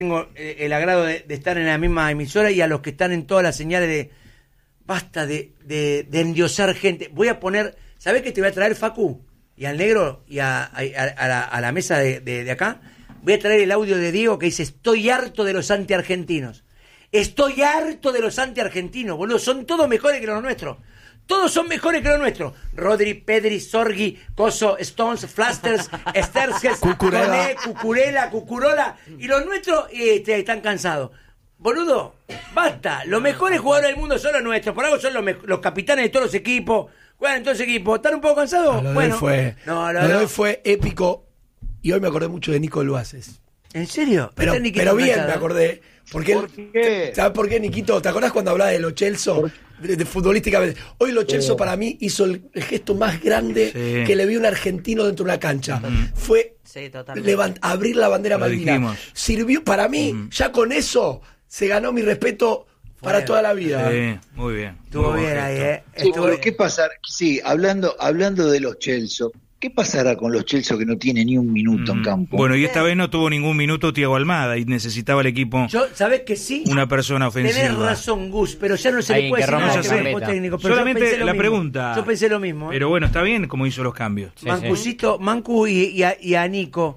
tengo el agrado de estar en la misma emisora y a los que están en todas las señales de basta de endiosar gente. Voy a poner, ¿sabés qué te voy a traer, Facu? Y al negro y a la mesa de acá. Voy a traer el audio de Diego que dice: estoy harto de los antiargentinos. Estoy harto de los antiargentinos, boludo. Son todos mejores que los nuestros. Todos son mejores que los nuestros. Rodri, Pedri, Sorgi, Coso, Stones, Flasters, Sterges, Coné, Cucurella, Cucurola. Y los nuestros están cansados. Boludo, basta. Los mejores jugadores del mundo son los nuestros. Por algo son los capitanes de todos los equipos. Juegan en todos los equipos. ¿Están un poco cansados? Lo Bueno, de hoy fue épico. Y hoy me acordé mucho de Nico Luaces. ¿En serio? Pero bien me acordé. Porque ¿Por qué? ¿Sabes por qué, Niquito? ¿Te acordás cuando hablaba de Lo Celso? De futbolísticamente. Hoy Lo Celso para mí hizo el gesto más grande que le vi a un argentino dentro de una cancha. Fue abrir la bandera malvina. Sirvió para mí, ya con eso se ganó mi respeto para toda la vida. Sí, muy bien. Estuvo bien ahí, Sí, pero ¿qué pasará? Sí, hablando de los Celso, ¿qué pasará con los Celso que no tienen ni un minuto en campo? Bueno, y esta vez no tuvo ningún minuto Thiago Almada y necesitaba el equipo. ¿Sabés que sí? Una persona ofensiva. Tenés razón, Gus, pero ya no se le puede decir nada al cuerpo técnico. Pero solamente la pregunta. Yo pensé lo mismo. Pero bueno, está bien como hizo los cambios. Mancu y a Nico,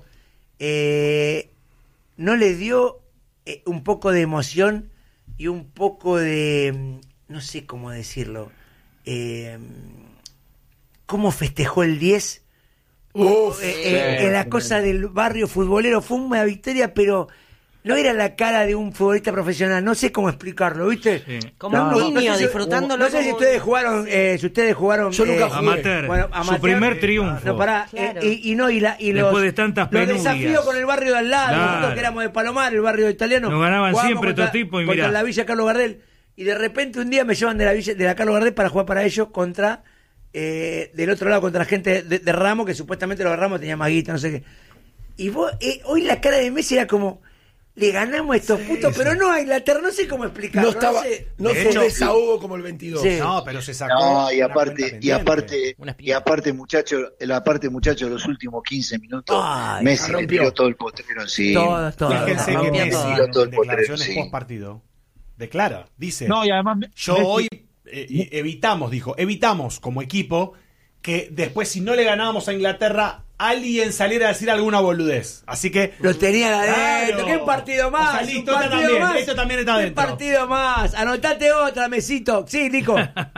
¿no le dio un poco de emoción y un poco de, no sé cómo decirlo, cómo festejó el 10? La cosa del barrio futbolero fue una victoria, pero no era la cara de un futbolista profesional, no sé cómo explicarlo, ¿viste? Sí. Como un niño disfrutándolo. No sé si ustedes jugaron, yo nunca jugué. Amateur. Bueno, su primer triunfo. No, pará, claro. Después de tantas penurias. Los desafíos con el barrio de al lado, nosotros que éramos de Palomar, el barrio italiano. Nos ganaban siempre estos tipos y contra la Villa Carlos Gardel. Y de repente un día me llevan de la Carlos Gardel para jugar para ellos contra del otro lado, contra la gente de Ramos, que supuestamente los de Ramos tenían más guita, no sé qué. Y vos, hoy la cara de Messi era como: le ganamos a estos putos, pero no a Inglaterra, no sé cómo explicarlo. No fue un desahogo como el 22. Sí. No, pero se sacó. No, y aparte, muchachos, los últimos 15 minutos, Messi le tiró todo el potrero, sí. Todo. Fíjense que Messi, tiró todo el en potrero, declaraciones sí. post partido, declara, dice: No, y además yo hoy evitamos como equipo que después, si no le ganábamos a Inglaterra, alguien saliera a decir alguna boludez. Así que lo tenían adentro. Claro. ¿Qué partido más? O sea, listo, esto también está adentro. ¿Qué partido más? Anotate otra, Mesito. Sí, Nico.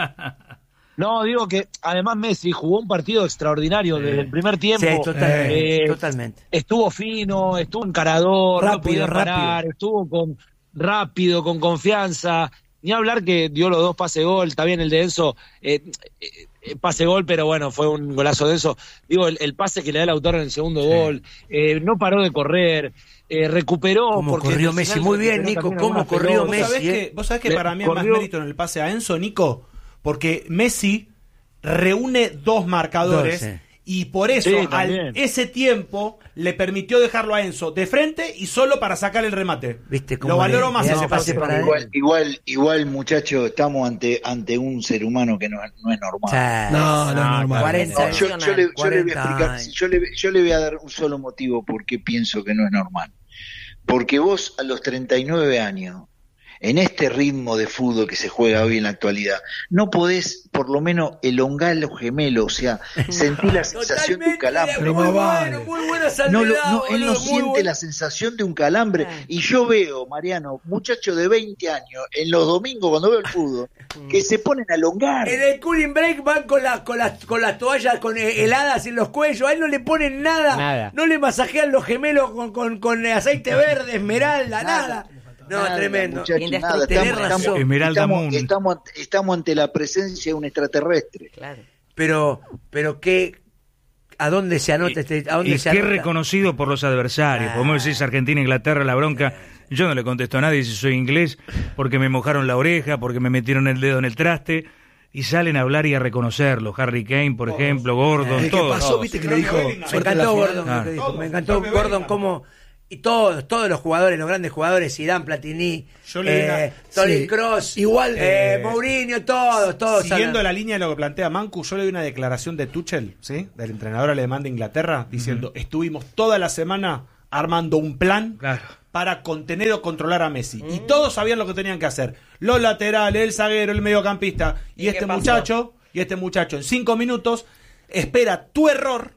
No, digo que además Messi jugó un partido extraordinario desde el primer tiempo. Sí, totalmente. Estuvo fino, estuvo encarador, rápido, no podía parar, estuvo rápido, con confianza. Ni hablar que dio los 2 pase gol, está bien el de Enzo, pase gol, pero bueno, fue un golazo de Enzo. Digo, el pase que le da el autor en el segundo gol, no paró de correr, recuperó. ¿Cómo corrió Messi? Muy bien, Nico, ¿cómo corrió Messi? ¿Vos sabés que para mí hay más mérito en el pase a Enzo, Nico? Porque Messi reúne 2 marcadores. Y por eso, ese tiempo, le permitió dejarlo a Enzo de frente y solo para sacar el remate. ¿Viste cómo lo valoro más ese pase para Igual, muchachos, estamos ante un ser humano que no es normal. No es normal. 40 yo le voy a explicar, yo le voy a dar un solo motivo por qué pienso que no es normal. Porque vos a los 39 años, en este ritmo de fútbol que se juega hoy en la actualidad, no podés por lo menos elongar los gemelos, o sea, sentir la sensación de un calambre. Muy buena salvedad, él no siente la sensación de un calambre. Y yo veo, Mariano, muchachos de 20 años, en los domingos cuando veo el fútbol, que se ponen a elongar. En el cooling break van con las toallas heladas en los cuellos, a él no le ponen nada. No le masajean los gemelos con aceite verde, esmeralda, nada. No, tremendo. Nada, estamos ante la presencia de un extraterrestre. Claro. Pero qué, ¿a dónde se anota qué reconocido por los adversarios? Como decís, Argentina, Inglaterra, la bronca. Yo no le contesto a nadie si soy inglés, porque me mojaron la oreja, porque me metieron el dedo en el traste, y salen a hablar y a reconocerlo. Harry Kane, por ejemplo, Gordon, todos. ¿Qué pasó? ¿Viste que le dijo? Me encantó Gordon, lo que dijo. Me encantó Gordon como... Y todos los jugadores, los grandes jugadores, Zidane, Platini, Toni Kroos, igual Mourinho, todos. Siguiendo la línea de lo que plantea Mancu, yo le doy una declaración de Tuchel, ¿sí? Del entrenador alemán de Inglaterra, diciendo: estuvimos toda la semana armando un plan para contener o controlar a Messi. Y todos sabían lo que tenían que hacer. Los laterales, el zaguero, el mediocampista. Y este muchacho en 5 minutos espera tu error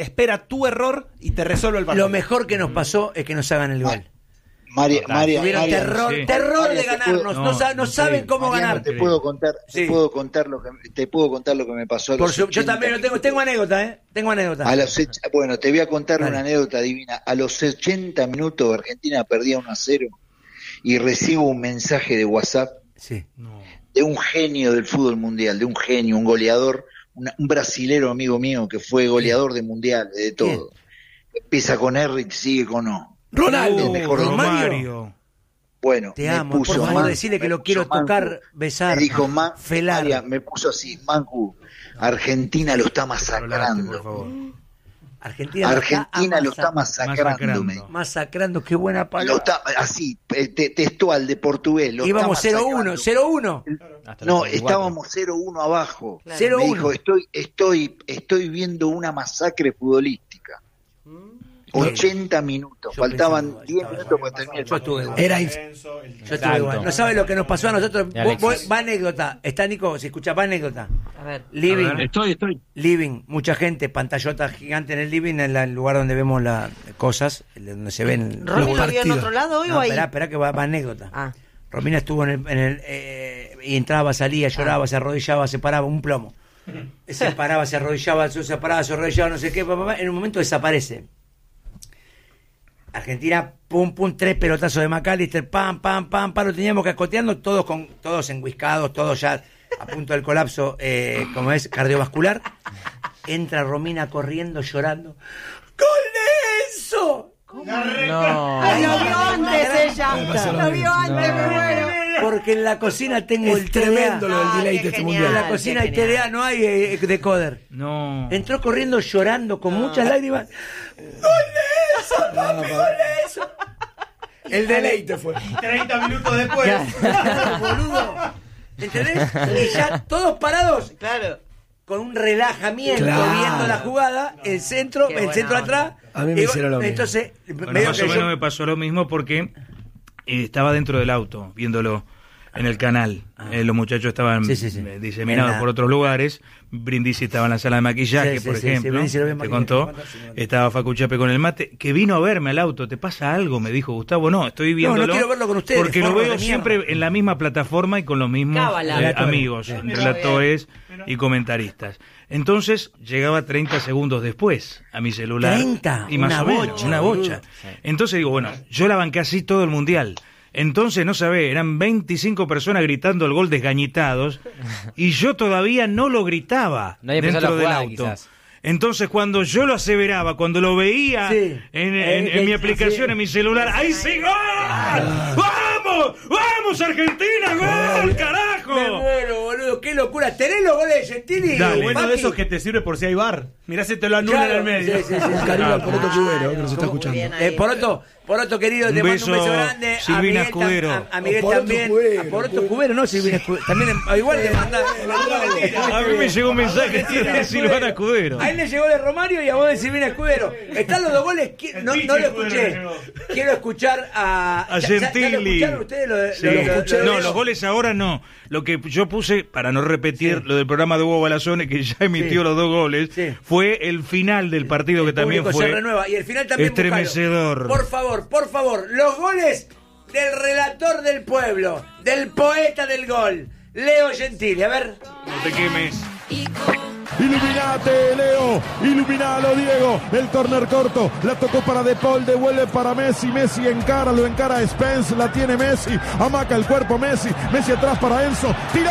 y te resuelve el partido. Lo mejor que nos pasó es que nos hagan el gol. María, terror de ganarnos, no saben cómo ganar. Te puedo contar lo que me pasó. Yo también tengo anécdota, tengo anécdota. Bueno, te voy a contar una anécdota divina. A los 80 minutos Argentina perdía 1-0 y recibo un mensaje de WhatsApp de un genio del fútbol mundial, de un genio, un goleador, un brasilero amigo mío que fue goleador de mundiales, de todo. Empieza con R y sigue con O. Ronaldo, el mejor Romario. Bueno, te amo, por favor, decirle que lo quiero tocar, besar, me dijo, felar. María, me puso así, Mancu, Argentina lo está masacrando. Por favor. Argentina lo está masacrando. Qué buena palabra. Así, textual de portugués. Íbamos 0-1. No, estábamos 0-1 abajo. Claro. Me dijo, estoy viendo una masacre futbolística. 80 minutos, faltaban 10 minutos para terminar. Yo estuve igual. No sabes lo que nos pasó a nosotros. Va anécdota. Está Nico, si escucha, va anécdota. A ver. Living. Estoy. Living, mucha gente, pantallota gigante en el living, en el lugar donde vemos las cosas, donde se ven ¿Romina lo vio en otro lado hoy o ahí? Espera que va anécdota. Romina estuvo en el y entraba, salía, lloraba, se arrodillaba, se paraba, un plomo. Se paraba, se arrodillaba, se paraba, se arrodillaba, no sé qué, en un momento desaparece. Argentina, pum, 3 pelotazos de McAllister, pam, lo teníamos cascoteando, todos enguiscados, todos ya a punto del colapso, como es, cardiovascular. Entra Romina corriendo, llorando. ¡Gol de Enzo! No. Lo vio antes ella. Lo vio antes, me muero. Porque en la cocina tengo el tremendo TDA. lo del delay de este mundial. En la cocina hay TDA, no hay decoder. No. Entró corriendo, llorando, con muchas lágrimas. ¡Gol de eso, papi! ¡Gol de eso! El deleite fue. 30 minutos después. Boludo. ¿Entendés? Y ya todos parados. Claro. Con un relajamiento, viendo la jugada, el centro atrás. A mí me hicieron lo mismo. Entonces, bueno, más o menos me pasó lo mismo porque estaba dentro del auto viéndolo en el canal. Los muchachos estaban diseminados por otros lugares. Brindisi estaba en la sala de maquillaje, por ejemplo. Te contó. Estaba Facu Chape con el mate, que vino a verme al auto. ¿Te pasa algo? Me dijo Gustavo. No, estoy viéndolo. No quiero verlo con ustedes. Porque lo veo siempre en la misma plataforma y con los mismos amigos, relatores y comentaristas. Entonces llegaba 30 segundos después a mi celular. 30, y más o menos, una bocha. Entonces digo, bueno, yo la banqué así todo el mundial. Entonces, no sabés, eran 25 personas gritando el gol desgañitados y yo todavía no lo gritaba dentro del auto. Quizás. Entonces, cuando yo lo aseveraba, cuando lo veía en mi aplicación, en mi celular, ¡ahí sí, gol! ¡Vamos, Argentina, gol, carajo! Me muero, boludo, qué locura. ¿Tenés los goles de Gentili? Lo bueno de eso es que te sirve por si hay VAR. Mirá si te lo anulan en el medio. Un cariño al Poroto Cubero, que nos está escuchando. Poroto querido, te mando un beso grande. Silvina Escudero. A Miguel también. A Poroto Cubero, no, Silvina Escudero. También, igual te manda. A mí me llegó un mensaje de Silvana Escudero. A él le llegó de Romario y a vos de Silvina Escudero. Están los dos goles. No lo escuché. Quiero escuchar a Gentili. ¿Ya lo escucharon ustedes? No, los goles ahora no. Lo que yo puse, para no repetir lo del programa de Hugo Balazone, que ya emitió los 2 goles, fue el final del partido, que también fue se renueva. Y el final también estremecedor. Por favor, los goles del relator del pueblo, del poeta del gol, Leo Gentili. A ver. No te quemes. Iluminate, Leo, iluminalo, Diego, el córner corto, la tocó para De Paul, devuelve para Messi, Messi encara, lo encara Spence, la tiene Messi, amaca el cuerpo Messi atrás para Enzo, tiró,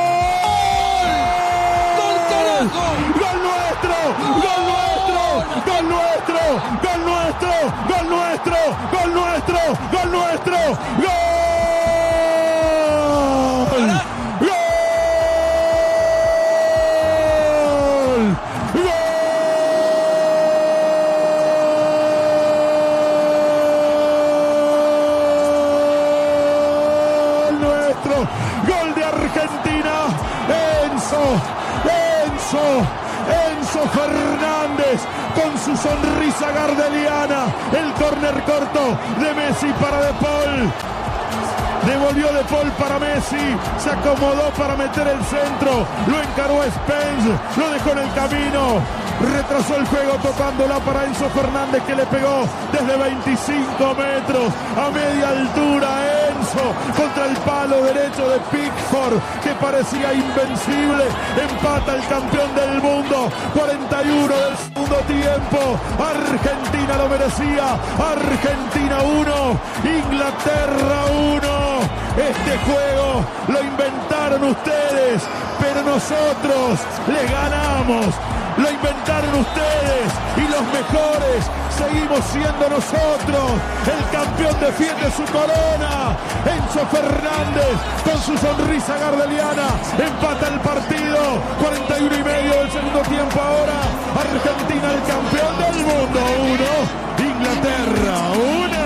¡gol, carajo! ¡Gol nuestro! ¡Gol nuestro! ¡Gol nuestro! ¡Gol nuestro! ¡Gol nuestro! ¡Gol nuestro! ¡Gol nuestro! ¡Gol! Enzo Fernández con su sonrisa gardeliana. El córner corto de Messi para De Paul. Devolvió De Paul para Messi, se acomodó para meter el centro, lo encaró a Spence, lo dejó en el camino, retrasó el juego tocándola para Enzo Fernández, que le pegó desde 25 metros a media altura. Enzo contra el palo derecho de Pickford, que parecía invencible. Empata el campeón del mundo, 41 del segundo tiempo. Argentina lo merecía. Argentina 1, Inglaterra 1. Este juego lo inventaron ustedes, pero nosotros les ganamos. Lo inventaron ustedes y los mejores seguimos siendo nosotros. El campeón defiende su corona. Enzo Fernández con su sonrisa gardeliana empata el partido. 41 y medio del segundo tiempo ahora. Argentina el campeón del mundo 1, Inglaterra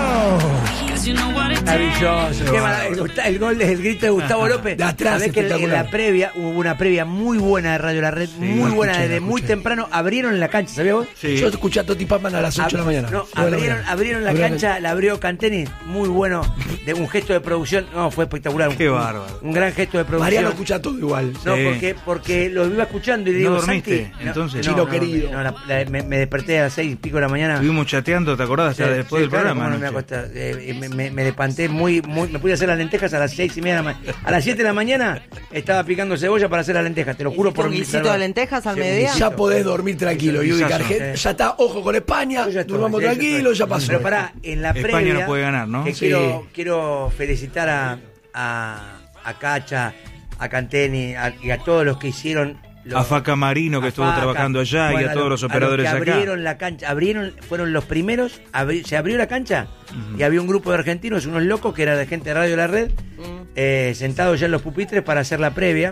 1. Maravilloso. El gol es el grito de Gustavo López. De atrás, sabés que en la previa hubo una previa muy buena de Radio La Red, muy buena, desde muy temprano. Abrieron la cancha, ¿sabías vos? Sí. Yo escuché a Toti Paman a las 8 de la mañana. No, abrieron la cancha, la abrió Canteni, muy bueno, de un gesto de producción. No, fue espectacular. Qué bárbaro. Un gran gesto de producción. Mariano escucha todo igual. No, porque lo iba escuchando y le digo, ¿No dormiste? Santi, entonces. Chino querido. Me desperté a las 6:00 de la mañana. Estuvimos chateando, ¿te acordás? Hasta después del programa. ¿Cómo no me acosté? Me despanté muy, me pude hacer las lentejas a las 6:30 de la mañana. A las 7 de la mañana estaba picando cebolla para hacer las lentejas, te lo juro por un guisito de lentejas al mediodía. Ya podés dormir tranquilo, Yudy Carget. Ya está, ojo con España, durmamos tranquilos, ya pasó. Pero pará, en la previa. España no puede ganar, ¿no? Que quiero felicitar a Cacha, a Canteni y a todos los que hicieron. A Faca Marino, que estuvo trabajando allá, y a todos los operadores que acá. Abrieron la cancha, fueron los primeros, se abrió la cancha y había un grupo de argentinos, unos locos que eran de gente de Radio La Red, sentados ya en los pupitres para hacer la previa.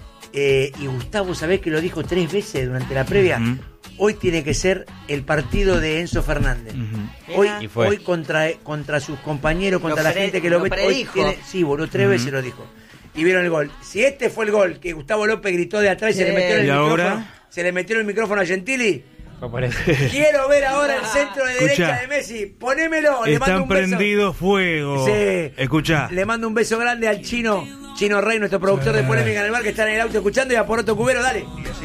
Y Gustavo, ¿sabés que lo dijo 3 veces durante la previa? Hoy tiene que ser el partido de Enzo Fernández. Hoy contra sus compañeros, contra la gente que lo ve. Hoy tiene, sí, boludo, 3 veces lo dijo. Y vieron el gol. Si este fue el gol que Gustavo López gritó de atrás y se le metió en el micrófono, se le metió en el micrófono a Gentili. Quiero ver ahora el centro de derecha de Messi. Ponémelo. Le mando un beso. Están prendidos fuego. Sí. Escuchá. Le mando un beso grande al Chino Rey, nuestro productor de Polémica en el Bar, que está en el auto escuchando, y a Poroto Cubero, dale.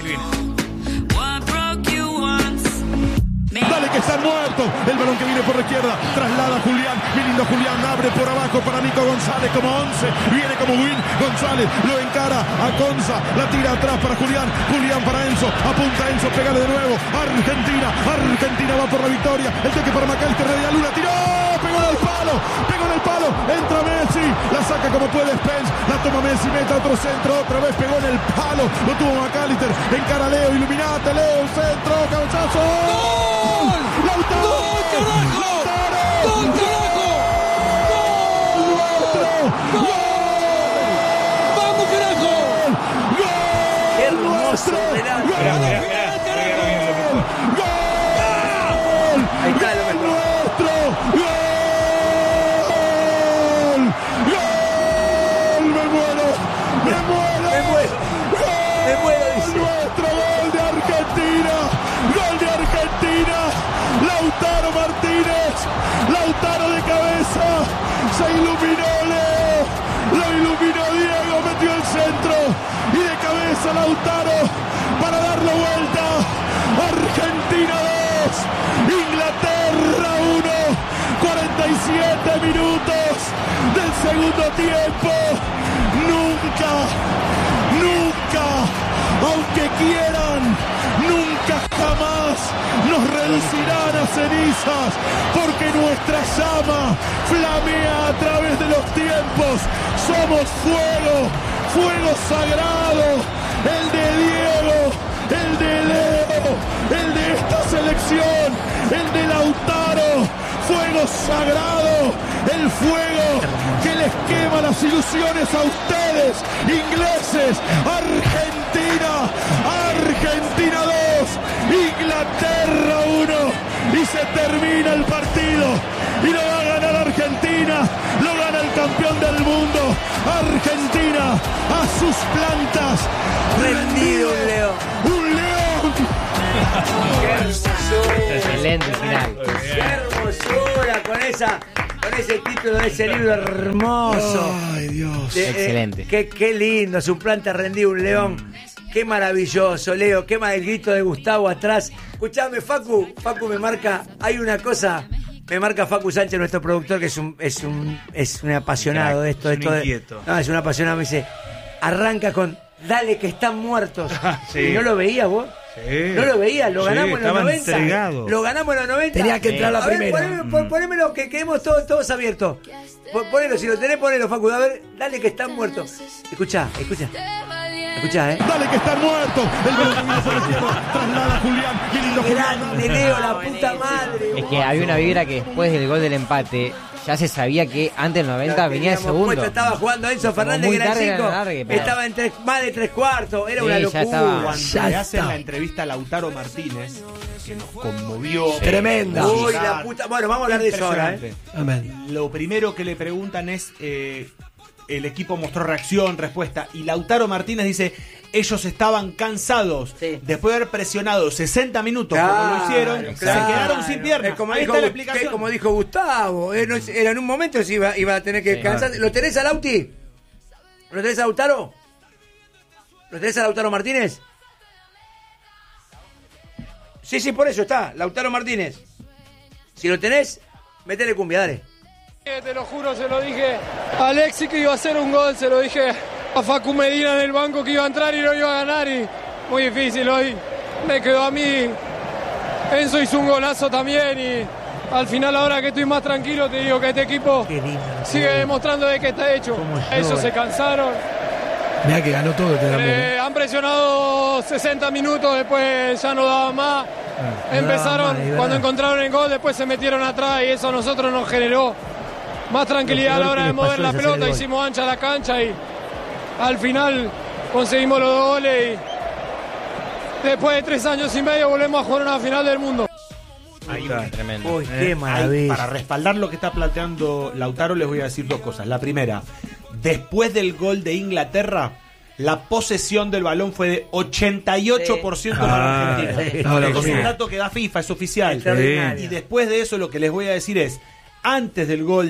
Dale que están muertos. El balón que viene por la izquierda. Traslada a Julián. Mi lindo Julián. Abre por abajo para Nico González como 11. Viene como Win. González lo encara a Conza. La tira atrás para Julián. Julián para Enzo. Apunta Enzo. Pégale de nuevo. Argentina va por la victoria. El toque para McAllister. De Luna. Tiró. Pegó en el palo. Entra Messi. La saca como puede Spence. La toma Messi. Mete otro centro. Otra vez pegó en el palo. Lo tuvo McAllister. Encara Leo. Iluminate. Leo. Centro. Cabezazo. ¡Gol! ¡Lautaro! ¡Gol, carajo! ¡Gol, carajo! ¡Gol! ¡Vamos, carajo! ¡Gol! ¡Qué hermoso! ¡Gol! Ahí está lo mejor. ¡Nuestro! ¡Gol! ¡Gol! ¡Me muero! Dice. ¡Nuestro gol de Argentina! ¡Gol de Argentina! Lautaro Martínez, Lautaro de cabeza, se iluminó Leo, lo iluminó Diego, metió el centro y de cabeza Lautaro para darle vuelta. Argentina 2, Inglaterra 1, 47 minutos del segundo tiempo. Nunca, aunque quieran, nunca jamás nos reducirán a cenizas, porque nuestra llama flamea a través de los tiempos. Somos fuego sagrado, el de Diego, el de Leo, el de esta selección, el de Lautaro. Fuego sagrado, el fuego que les quema las ilusiones a ustedes, ingleses. Argentina 2, Inglaterra 1, y se termina el partido, y lo va a ganar Argentina, lo gana el campeón del mundo. Argentina a sus plantas, rendido un león. Un león Excelente final. Qué hermosura con ese título de ese libro hermoso. Ay, Dios. Excelente. Qué lindo, su planta rendido un león. Qué maravilloso, Leo. Qué mal el grito de Gustavo atrás. Escuchame, Facu me marca, hay una cosa. Me marca Facu Sánchez, nuestro productor, que es un apasionado de esto. No, es un apasionado. Me dice, arranca con dale que están muertos. Sí. ¿Y no lo veías vos? Sí. No lo veías, lo ganamos en los 90. Entregado. Lo ganamos en los 90. Tenía que entrar la primera. Ponémelo, que quedemos todos abiertos. Ponelo, si lo tenés, ponelo, Facu. A ver, dale que están muertos. Escuchá. Dale que están muertos. El gol camino por el cielo. Traslada a Julián. Qué lindo Grande, Leo, la puta madre. Es que había una vibra que después del gol del empate ya se sabía que antes del 90 venía el segundo. Estaba jugando Enzo Fernández, que era 5. Estaba en más de 3/4. Era una locura. Cuando le hacen la entrevista a Lautaro Martínez, que nos conmovió. Tremenda. Uy, la puta. Bueno, vamos a hablar de eso ahora, Amén. Lo primero que le preguntan es, el equipo mostró reacción, respuesta, y Lautaro Martínez dice, ellos estaban cansados. Después de haber presionado 60 minutos como lo hicieron, se quedaron sin piernas. Ahí está la explicación. Como dijo Gustavo, era en un momento se iba a tener que descansar. ¿Lo tenés a Lauti? ¿Lo tenés a Lautaro? ¿Lo tenés a Lautaro Martínez? Sí, por eso está, Lautaro Martínez. Si lo tenés, metele cumbia, dale. Te lo juro, se lo dije a Alexis que iba a hacer un gol, se lo dije a Facu Medina en el banco que iba a entrar y no iba a ganar, y muy difícil hoy. Me quedó a mí. Enzo hizo un golazo también, y al final, ahora que estoy más tranquilo, te digo que este equipo sigue demostrando de que está hecho. Eso se cansaron. Mirá que ganó todo. Han presionado 60 minutos, después ya no daban más. Empezaron, cuando encontraron el gol, después se metieron atrás, y eso a nosotros nos generó más tranquilidad a la hora de mover la pelota. Hicimos ancha la cancha y al final conseguimos los 2 goles, y después de 3 años y medio volvemos a jugar una final del mundo. Ahí tremendo. Uy, qué maravilla. Para respaldar lo que está planteando Lautaro, les voy a decir 2 cosas. La primera, después del gol de Inglaterra, la posesión del balón fue de 88% para Argentina. Es un dato que da FIFA, es oficial. Y después de eso, lo que les voy a decir es, antes del gol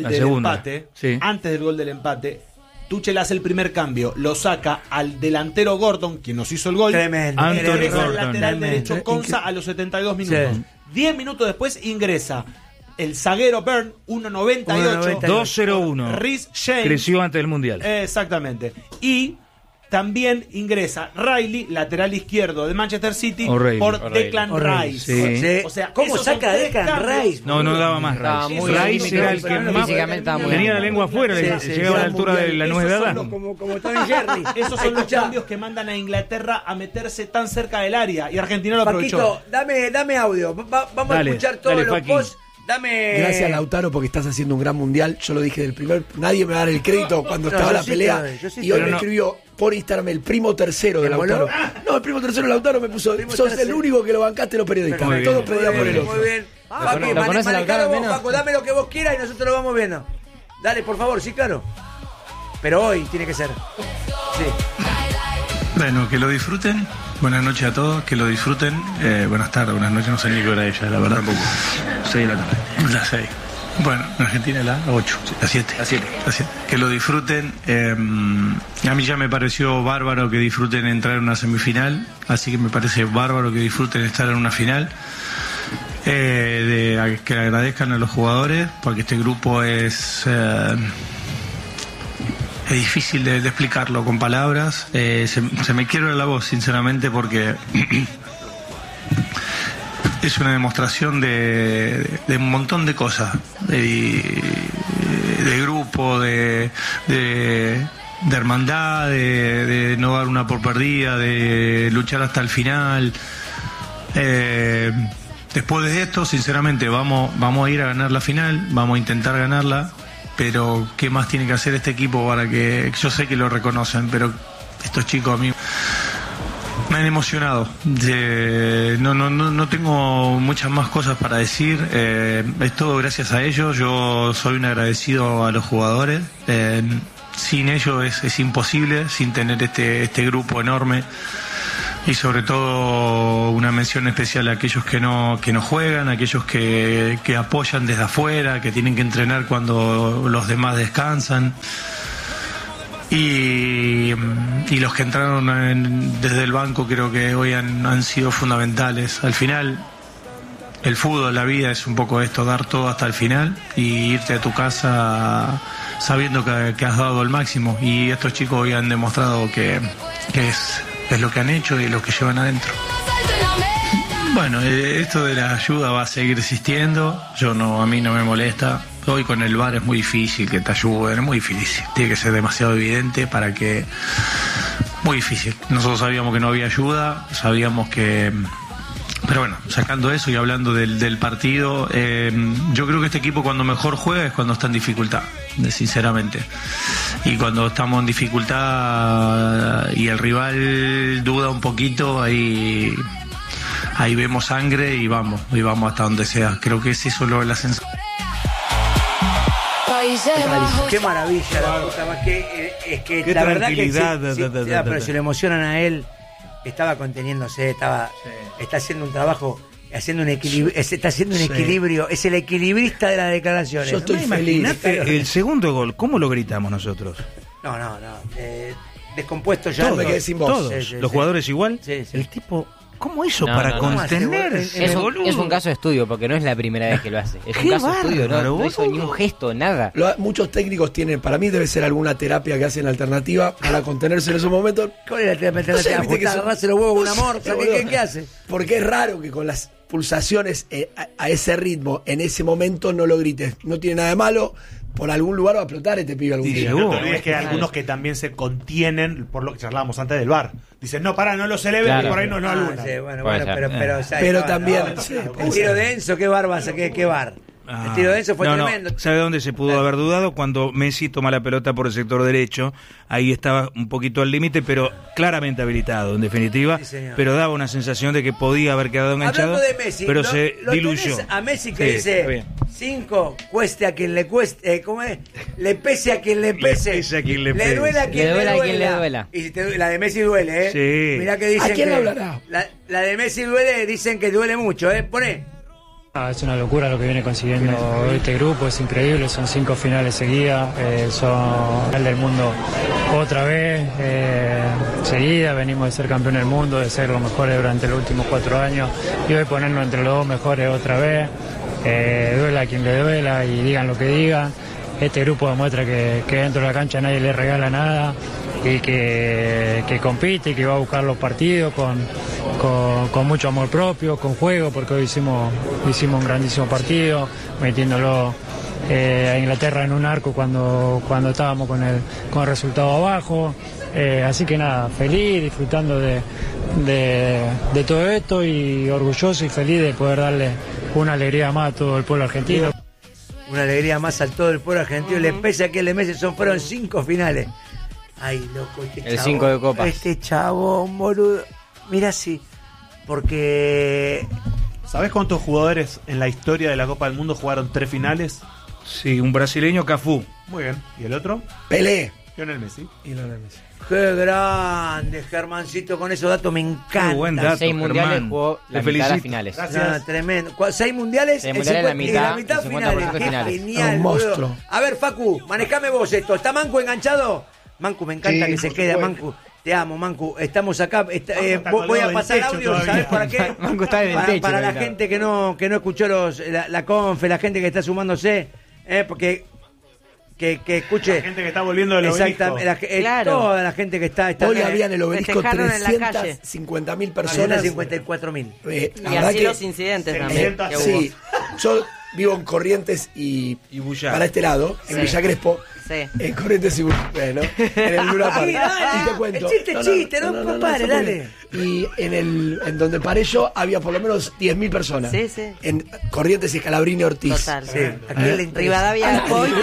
del empate, Tuchel hace el primer cambio, lo saca al delantero Gordon, quien nos hizo el gol. Tremendo. Ingresa al lateral derecho Konsa a los 72 minutos. 10 minutos después ingresa el zaguero Byrne, 1.98. 2.01. Reece James. Creció antes del Mundial. Exactamente. Y también ingresa Riley, lateral izquierdo de Manchester City, por Declan Rice. O sea, ¿cómo saca a Declan Rice? No daba más Rice. Rice era el que más tenía la lengua afuera, llegaba a la altura de la nuez de Adán. Como Tony Jerry. Esos son los cambios que mandan a Inglaterra a meterse tan cerca del área, y Argentina lo aprovechó. Paquito, dame audio. Vamos a escuchar todos los posts. Gracias, Lautaro, porque estás haciendo un gran mundial. Yo lo dije del primer. Nadie me va a dar el crédito cuando estaba la pelea. Y hoy me escribió por Instagram el primo tercero de Lautaro. No, el primo tercero de Lautaro me puso. Sos el único que lo bancaste los periodistas. Todos pedían por el otro. Muy bien. Paco, dame lo que vos quieras y nosotros lo vamos viendo. Dale, por favor, sí, claro. Pero hoy tiene que ser. Sí. Bueno, que lo disfruten. Buenas noches a todos, que lo disfruten. Buenas tardes, buenas noches, no sé ni qué hora es ella, la verdad. Tampoco. 6 de la tarde. Las 6. Bueno, en Argentina la 8, la 7. La 7. Que lo disfruten. A mí ya me pareció bárbaro que disfruten entrar en una semifinal, así que me parece bárbaro que disfruten estar en una final. Que agradezcan a los jugadores, porque este grupo es difícil de explicarlo con palabras. Se me quiebra la voz, sinceramente, porque es una demostración de un montón de cosas, de grupo, de hermandad, de no dar una por perdida, de luchar hasta el final. Después de esto, sinceramente, vamos a ir a ganar la final, vamos a intentar ganarla. Pero ¿qué más tiene que hacer este equipo para que... Yo sé que lo reconocen, pero estos chicos a mí me han emocionado. No tengo muchas más cosas para decir. Es todo gracias a ellos. Yo soy un agradecido a los jugadores. Sin ellos es imposible, sin tener este grupo enorme y sobre todo una mención especial a aquellos que no juegan, a aquellos que apoyan desde afuera, que tienen que entrenar cuando los demás descansan. Y los que entraron desde el banco creo que hoy han sido fundamentales. Al final, el fútbol, la vida es un poco esto, dar todo hasta el final y irte a tu casa sabiendo que has dado el máximo. Y estos chicos hoy han demostrado que es lo que han hecho y lo que llevan adentro. Bueno, esto de la ayuda va a seguir existiendo. A mí no me molesta. Hoy con el VAR es muy difícil que te ayuden, es muy difícil. Tiene que ser demasiado evidente para que... Muy difícil. Nosotros sabíamos que no había ayuda, sabíamos que... Pero bueno, sacando eso y hablando del partido, yo creo que este equipo cuando mejor juega es cuando está en dificultad, sinceramente. Y cuando estamos en dificultad y el rival duda un poquito, ahí vemos sangre y vamos hasta donde sea. Creo que es eso la sensación. Qué maravilla, es que qué la verdad que pero si le emocionan a él, estaba conteniéndose, está haciendo un trabajo, está haciendo un equilibrio, es el equilibrista de las declaraciones. Yo estoy feliz. El segundo gol, ¿cómo lo gritamos nosotros? No, descompuesto ya. Todos, me quedé sin voz. Todos, los jugadores igual. Sí. El tipo, ¿cómo hizo para contener? Es un caso de estudio, porque no es la primera vez que lo hace. Es un caso de estudio, no hizo ni un gesto, nada. Muchos técnicos tienen, para mí debe ser alguna terapia que hacen alternativa para contenerse en esos momentos. ¿Cuál es la terapia? Agarrarse los huevos con una morsa, ¿qué hace? Porque es raro que con las pulsaciones a ese ritmo, en ese momento no lo grites. No tiene nada de malo. Por algún lugar va a explotar este pibe algún día. No te olvides que hay algunos que también se contienen, por lo que charlábamos antes del VAR. Dicen, no, no lo celebren, y por ahí no alunan. Sí, pero también. El tiro de Enzo, ¿qué VAR va a ser? ¿Qué VAR? El tiro de Enzo fue tremendo. ¿Sabe dónde se pudo haber dudado? Cuando Messi toma la pelota por el sector derecho. Ahí estaba un poquito al límite, pero claramente habilitado, en definitiva. Sí, pero daba una sensación de que podía haber quedado enganchado. Hablando de Messi, pero se diluyó. A Messi que dice 5, cueste a quien le cueste, ¿cómo es? Le pese a quien le pese. Le pese a quien le pese. Le duela a quien le duela. Y la de Messi duele, ¿eh? Sí. Mirá que dicen ¿A quién hablará? La de Messi duele, dicen que duele mucho, ¿eh? Poné. Es una locura lo que viene consiguiendo este grupo, es increíble, son 5 finales seguidas, son el del mundo otra vez, seguida, venimos de ser campeón del mundo, de ser los mejores durante los últimos 4 años y hoy ponernos entre los 2 mejores otra vez, duela a quien le duela y digan lo que digan, este grupo demuestra que dentro de la cancha nadie le regala nada y que compite y que va a buscar los partidos con mucho amor propio, con juego, porque hoy hicimos un grandísimo partido, metiéndolo a Inglaterra en un arco cuando estábamos con el resultado abajo. Así que nada, feliz, disfrutando de todo esto y orgulloso y feliz de poder darle una alegría más a todo el pueblo argentino. Una alegría más a todo el pueblo argentino. Le pese a que le Messi fueron 5 finales. Ay, loco, el 5 de copas. Este chabón, boludo. Mira, sí. Porque... ¿Sabés cuántos jugadores en la historia de la Copa del Mundo jugaron 3 finales? Sí, un brasileño, Cafú. Muy bien. ¿Y el otro? Pelé. Lionel Messi. Qué grande, Germancito, con esos datos me encanta. Qué buen dato, 6 mundiales Germán. jugó la mitad de las finales. No, tremendo. 6 mundiales, 6 mundiales la mitad finales. Qué finales. genial, un monstruo. A ver, Facu, manejame vos esto. ¿Está Mancu enganchado? Mancu, me encanta que se quede, Mancu. Te amo, Mancu. Estamos acá. Voy a pasar audio, ¿sabes para qué? Mancu está en el techo. Para la gente que no escuchó la confe, la gente que está sumándose, porque que escuche. La gente que está volviendo del obelisco. Claro. Toda la gente que está hoy había en el obelisco festejaron en la calle. 350.000 personas. 354.000. Y así los incidentes también. Sí, yo vivo en Corrientes y para este lado, en Villa Crespo. Sí. En Corrientes y bueno, en el Luna Park. Y te cuento. Chiste, no pare, dale. Y en donde paré yo había por lo menos 10.000 personas. Sí, sí. En Corrientes y Scalabrini Ortiz. Total. Sí. Rivadavia Coito.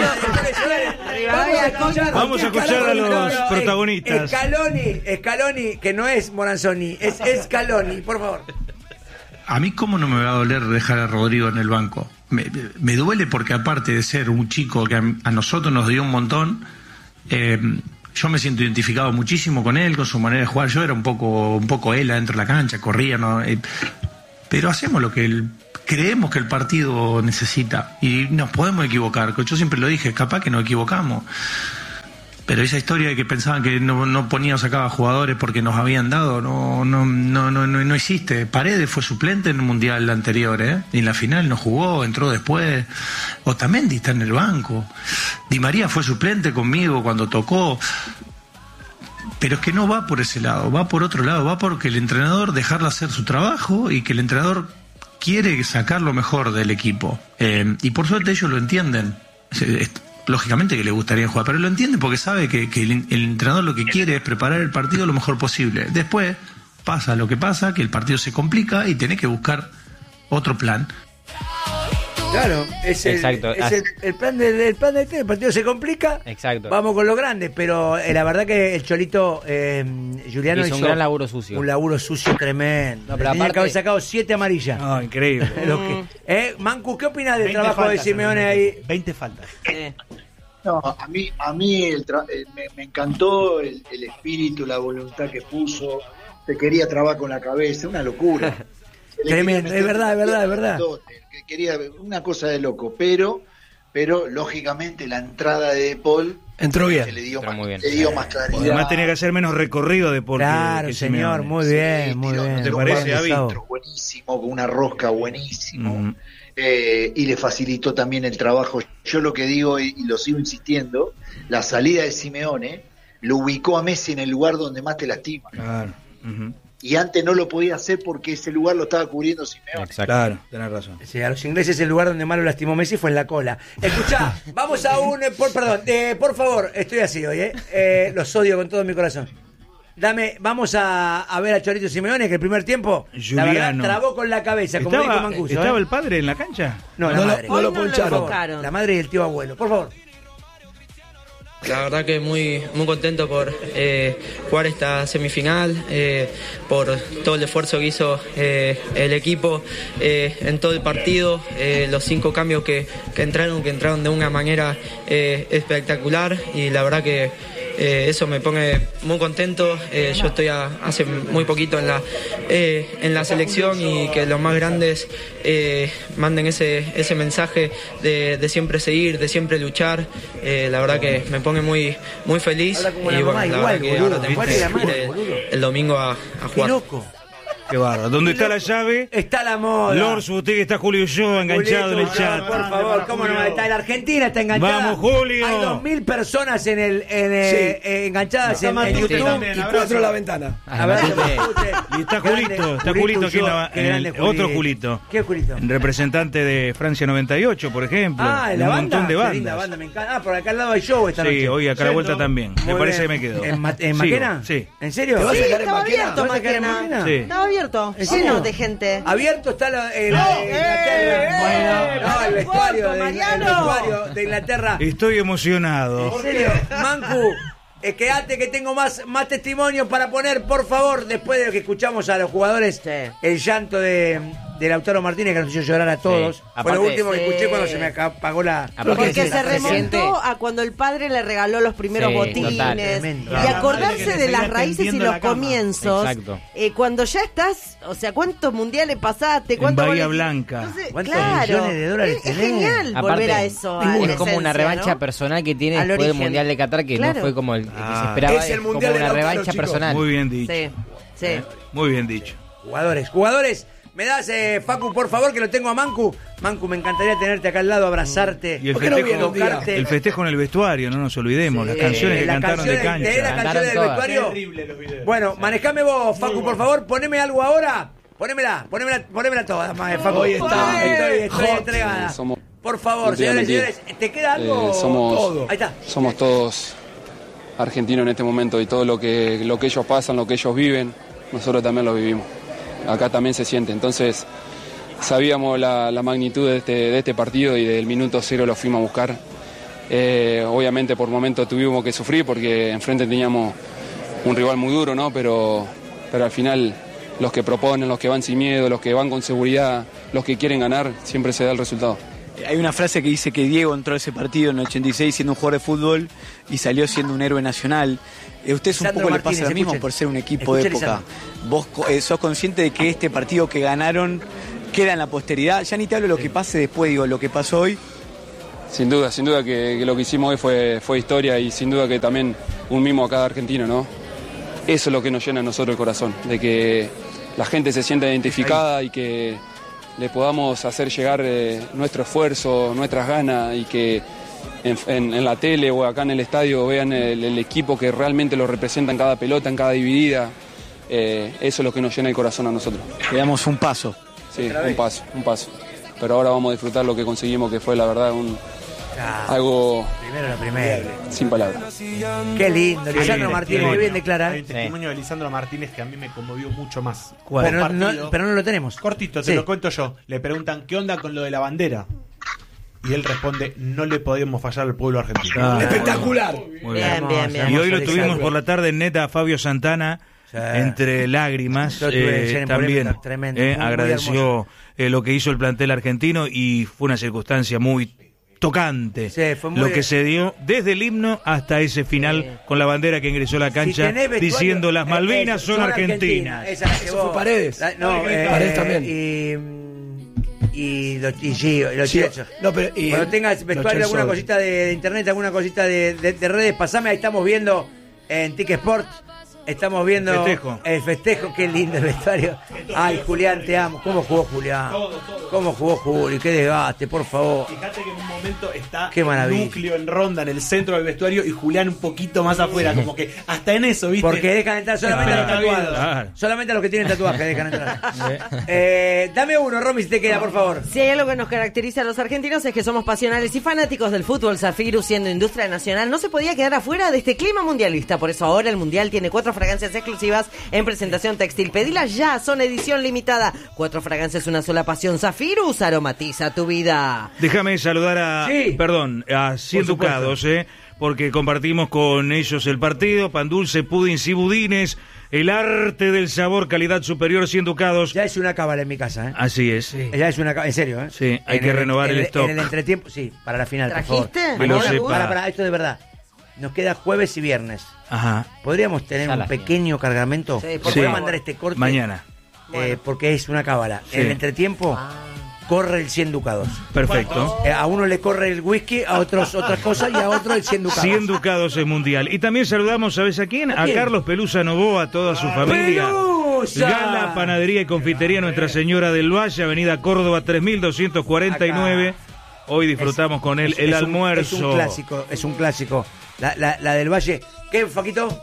Vamos a escuchar a los protagonistas. Scaloni, que no es Moranzoni, es Scaloni, por favor. A mí cómo no me va a doler dejar a Rodrigo en el banco. Me duele porque aparte de ser un chico que a nosotros nos dio un montón, Yo me siento identificado muchísimo con él, con su manera de jugar. Yo era un poco él adentro de la cancha, corría, ¿no? Pero hacemos lo que él creemos que el partido necesita y nos podemos equivocar. Yo siempre lo dije, capaz que nos equivocamos. Pero esa historia de que pensaban que no poníamos acá a jugadores porque nos habían dado, no existe. Paredes fue suplente en el Mundial anterior, y en la final no jugó, entró después. Otamendi está en el banco. Di María fue suplente conmigo cuando tocó. Pero es que no va por ese lado, va por otro lado, va porque el entrenador dejarle hacer su trabajo y que el entrenador quiere sacar lo mejor del equipo. Y por suerte ellos lo entienden. Lógicamente que le gustaría jugar, pero lo entiende porque sabe que el entrenador lo que quiere es preparar el partido lo mejor posible. Después pasa lo que pasa, que el partido se complica y tenés que buscar otro plan. Claro, el plan del el partido se complica. Exacto. Vamos con lo grande, pero la verdad que el Cholito Juliano hizo un gran laburo sucio. Un laburo sucio tremendo. No, pero tenía aparte... que haber sacado 7 amarillas. No, increíble. Mancu, ¿qué opinas del trabajo de Simeone ahí? 20 faltas. No, a mí me encantó el espíritu, la voluntad que puso. Te quería trabar con la cabeza, una locura. Tremendo, es verdad. Quería una cosa de loco, pero lógicamente la entrada de De Paul entró bien. Le dio más claridad. Además tenía que hacer menos recorrido de Paul. Claro, que señor, Simeone. muy bien, muy bien. ¿Te parece, Avi? Buenísimo, con una rosca buenísimo. Y le facilitó también el trabajo. Yo lo que digo y lo sigo insistiendo, la salida de Simeone lo ubicó a Messi en el lugar donde más te lastima. Claro. Y antes no lo podía hacer porque ese lugar lo estaba cubriendo Simeone. Exacto. Claro, tenés razón. Sí, a los ingleses el lugar donde más lo lastimó Messi fue en la cola. Escuchá, vamos a por favor, estoy así hoy, los odio con todo mi corazón. Vamos a ver a Cholito Simeone, que el primer tiempo la verdad, trabó con la cabeza, como dijo Mancuso. ¿Estaba el padre en la cancha? No, la madre. No lo poncharon. La madre y el tío abuelo, por favor. La verdad que muy contento por jugar esta semifinal, por todo el esfuerzo que hizo el equipo en todo el partido, los 5 cambios que entraron de una manera espectacular, y la verdad que eso me pone muy contento. Yo estoy hace muy poquito en la selección, y que los más grandes manden ese mensaje de siempre seguir, de siempre luchar. La verdad que me pone muy feliz, y bueno, la verdad que ahora tenemos que ir el domingo a jugar. Qué loco. Qué bárbaro. ¿Dónde está la llave? Está la moda. Lord Sutig, está Julio y yo enganchado en el chat. Por favor, ¿cómo no? Está la Argentina, está enganchada. Vamos, Julio. Hay 2.000 personas enganchadas en YouTube. Y 4 en la ventana. Y está Julito, aquí otro Julito. ¿Qué Julito? Representante de Francia 98, por ejemplo. La un banda. montón de bandas. Linda banda, me encanta. Por acá al lado hay show esta noche. Sí, hoy acá a la vuelta también. Me parece que me quedo. ¿En Maquena? Sí. ¿En serio? Sí, estaba abierto Maquena. Sí. Estaba abierto, lleno de gente. Abierto está el vestuario de Inglaterra. Estoy emocionado. ¿En serio? Mancu, quédate que tengo más testimonios para poner, por favor, después de que escuchamos a los jugadores, el llanto de Lautaro Martínez, que nos hizo llorar a todos. Sí. Fue lo último que escuché cuando se me apagó la... Porque se remontó a cuando el padre le regaló los primeros botines. Y acordarse de las raíces y los comienzos. Cuando ya estás, o sea, ¿cuántos mundiales pasaste? En Bahía Blanca. Entonces, ¿cuántos millones de dólares es genial volver a eso. Es como una revancha personal que tiene después del Mundial de Qatar, que no fue como el que se esperaba. Es el como Mundial una de revancha Lautaro, personal. Muy bien dicho. Sí. Muy bien dicho. Jugadores. ¿Me das, Facu, por favor, que lo tengo a Mancu? Mancu, me encantaría tenerte acá al lado, abrazarte. Y el festejo en el vestuario, no nos olvidemos. Las canciones que cantaron de cancha. ¿Las canciones del vestuario? Terrible los videos. Bueno, manejame vos, Facu, por favor. Poneme algo ahora. Ponémela toda, Facu. Hoy Estoy entregada. Por favor, señores, ¿te queda algo? Todo. Ahí está. Somos todos argentinos en este momento, y todo lo que ellos pasan, lo que ellos viven, nosotros también lo vivimos. Acá también se siente, entonces sabíamos la magnitud de este partido, y del minuto 0 lo fuimos a buscar. Obviamente por momentos tuvimos que sufrir porque enfrente teníamos un rival muy duro, ¿no? Pero al final los que proponen, los que van sin miedo, los que van con seguridad, los que quieren ganar, siempre se da el resultado. Hay una frase que dice que Diego entró a ese partido en el 86 siendo un jugador de fútbol y salió siendo un héroe nacional. ¿Usted un poco le pasa lo mismo por ser un equipo de época? ¿Vos sos consciente de que este partido que ganaron queda en la posteridad? Ya ni te hablo de lo que pase después, digo, lo que pasó hoy. Sin duda que lo que hicimos hoy fue historia y sin duda que también un mimo a cada argentino, ¿no? Eso es lo que nos llena a nosotros el corazón, de que la gente se sienta identificada y que le podamos hacer llegar nuestro esfuerzo, nuestras ganas y que en la tele o acá en el estadio vean el equipo que realmente lo representa en cada pelota, en cada dividida. Eso es lo que nos llena el corazón a nosotros. Le damos un paso. Sí, un paso. Pero ahora vamos a disfrutar lo que conseguimos, que fue la verdad algo primero. Sin palabras. Qué lindo, Lisandro Martínez, muy bien declara. Hay un testimonio de Lisandro Martínez que a mí me conmovió mucho más. Pero no lo tenemos. Cortito, te lo cuento yo. Le preguntan, ¿qué onda con lo de la bandera? Y él responde, no le podemos fallar al pueblo argentino. Espectacular. Bien. Y hoy lo tuvimos por la tarde en Neta a Fabio Santana, entre lágrimas. También agradeció lo que hizo el plantel argentino y fue una circunstancia muy tocante, lo que se dio desde el himno hasta ese final con la bandera que ingresó a la cancha diciendo las Malvinas son argentinas. Eso fue Paredes. Paredes también. Y los chicos. Cuando tengas vestuario, alguna cosita de internet, alguna cosita de redes, pasame, ahí estamos viendo en Tic Sport. Estamos viendo el festejo, qué lindo el vestuario. Ay, Julián, te amo. ¿Cómo jugó Julián? ¿Cómo jugó Juli? Qué desgaste, por favor. Fíjate que en un momento está el núcleo en ronda en el centro del vestuario y Julián un poquito más afuera, como que hasta en eso, ¿viste? Porque dejan entrar solamente a los tatuados. Solamente a los que tienen tatuajes dejan entrar. Dame uno, Romy, si te queda, por favor. Si hay algo que nos caracteriza a los argentinos es que somos pasionales y fanáticos del fútbol. Zafiro, siendo industria nacional, no se podía quedar afuera de este clima mundialista. Por eso ahora el Mundial tiene 4 fragancias exclusivas en presentación textil. Pedilas ya, son edición limitada. 4 fragancias, una sola pasión. Zafirus aromatiza tu vida. Déjame saludar a 100 Ducados, porque compartimos con ellos el partido. Pan dulce, pudins y budines. El arte del sabor, calidad superior, 100 Ducados. Ya es una cábala en mi casa, Así es. Sí. Ya es una cábala, en serio, Sí, hay que renovar el stock. En el entretiempo, para la final, ¿trajiste? Por favor. Para, esto de verdad. Nos queda jueves y viernes. Ajá. ¿Podríamos tener un pequeño cargamento? Sí, ¿Podría mandar este corte? Mañana. Porque es una cábala. En el entretiempo corre el 100 Ducados. Perfecto. A uno le corre el whisky, a otros otras cosas y a otro el 100 Ducados. 100 Ducados es mundial. Y también saludamos, ¿sabes a quién? A Carlos Pelusa Novoa, a toda su familia. ¡Pelusa! Gala, Panadería y Confitería Nuestra Señora del Valle, Avenida Córdoba 3249. Acá. Hoy disfrutamos con él el almuerzo. Es un clásico. La del Valle. ¿Qué, Faquito?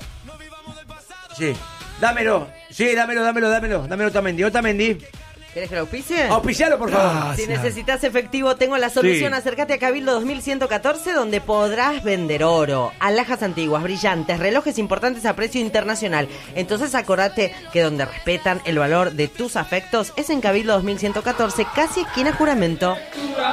Sí. Dámelo. Sí, dámelo, Otamendi. ¿Querés que lo auspicie? Auspicialo, por favor. Si necesitas efectivo, tengo la solución. Acércate a Cabildo 2114, donde podrás vender oro, alhajas antiguas, brillantes, relojes importantes a precio internacional. Entonces acordate que donde respetan el valor de tus afectos es en Cabildo 2114, casi esquina Juramento.